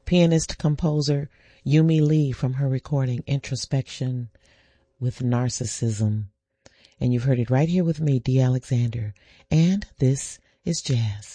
pianist-composer Yumi Lee from her recording Introspection with Narcissism. And you've heard it right here with me, Dee Alexander. And this is Jazz.